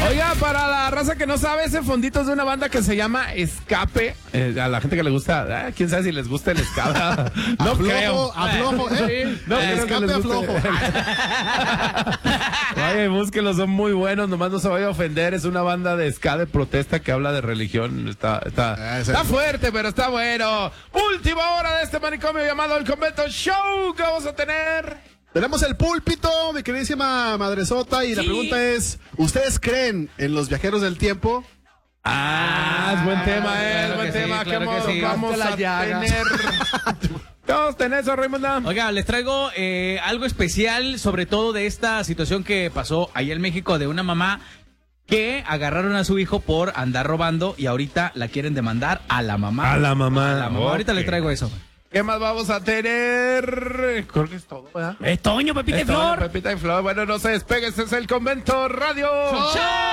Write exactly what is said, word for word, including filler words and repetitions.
Oiga, para la raza que no sabe, ese fondito es de una banda que se llama Escape. Eh, a la gente que le gusta, eh, quién sabe si les gusta el escape. No aflojo, creo. aflojo, ¿eh? Sí, no el creo que escape les guste. aflojo. Vaya, búsquenlos, son muy buenos, nomás no se vaya a ofender. Es una banda de ska de protesta que habla de religión. Está, está, está fuerte, pero está bueno. Última hora de este manicomio llamado El Convento Show que vamos a tener. Tenemos el púlpito, mi queridísima madresota, y sí. La pregunta es, ¿ustedes creen en los viajeros del tiempo? Ah, es buen tema, eh, claro es buen que tema. sí, claro ¿Qué que modo sí. vamos a tener? Vamos a tener eso, Raimundo. Oiga, les traigo eh, algo especial, sobre todo de esta situación que pasó ahí en México de una mamá que agarraron a su hijo por andar robando y ahorita la quieren demandar a la mamá. A la mamá. A la mamá. Okay. Ahorita les traigo eso. ¿Qué más vamos a tener? Creo que es todo, ¿verdad? Es Toño, Pepita y Es Toño, Flor. Pepita y Flor. Bueno, no se despegue, este es El Convento Radio. ¡Chao!